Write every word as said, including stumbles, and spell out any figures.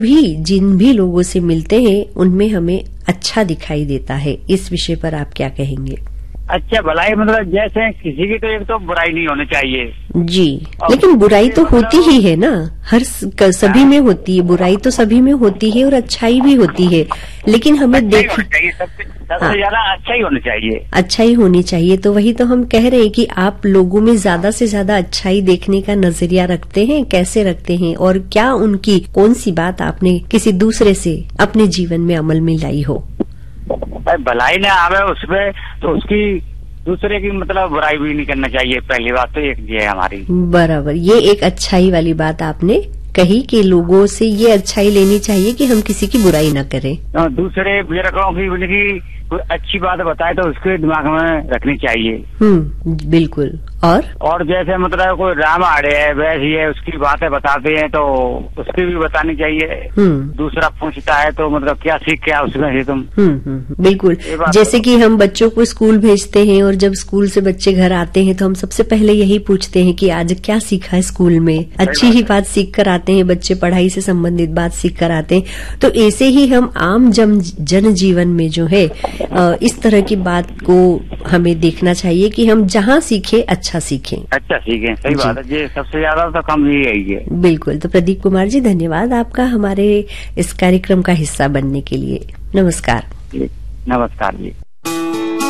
भी जिन भी लोगों से मिलते हैं उनमें हमें अच्छा दिखाई देता है। इस विषय पर आप क्या कहेंगे? अच्छा भलाई मतलब जैसे किसी की तो एक तो बुराई नहीं होनी चाहिए जी, लेकिन बुराई तो होती ही है ना, हर सभी में होती है, बुराई तो सभी में होती है और अच्छाई भी होती है, लेकिन हमें देख सबसे ज्यादा अच्छा ही होना चाहिए, अच्छा ही होनी चाहिए। तो वही तो हम कह रहे हैं कि आप लोगों में ज्यादा से ज्यादा अच्छाई देखने का नजरिया रखते हैं, कैसे रखते हैं, और क्या उनकी कौन सी बात आपने किसी दूसरे से अपने जीवन में अमल में लाई हो? भलाई ना आवे उसमें तो उसकी दूसरे की मतलब बुराई भी नहीं करना चाहिए। पहली बात तो एक ये है हमारी। बराबर, ये एक अच्छाई वाली बात आपने कही कि लोगों से ये अच्छाई लेनी चाहिए कि हम किसी की बुराई न करें। दूसरे बुजुर्गों की उनकी कोई अच्छी बात बताए तो उसके दिमाग में रखनी चाहिए। हम्म, बिल्कुल। और और जैसे मतलब कोई रामायण है वैसी है उसकी बातें बताते हैं तो उसकी भी बतानी चाहिए। दूसरा पूछता है तो मतलब क्या सीख क्या उसमें से तुम। हम्म, बिल्कुल। जैसे कि हम बच्चों को स्कूल भेजते हैं और जब स्कूल से बच्चे घर आते हैं तो हम सबसे पहले यही पूछते हैं कि आज क्या सीखा है स्कूल में। अच्छी ही बात सीख कर आते हैं बच्चे, पढ़ाई से संबंधित बात सीख कर आते हैं। तो ऐसे ही हम आम जन जन जीवन में जो है इस तरह की बात को हमें देखना चाहिए कि हम जहाँ सीखें अच्छा सीखें। अच्छा सीखें, सही बात है। ये सबसे ज्यादा तो कम यही है। बिल्कुल। तो प्रदीप कुमार जी, धन्यवाद आपका हमारे इस कार्यक्रम का हिस्सा बनने के लिए। नमस्कार। नमस्कार जी।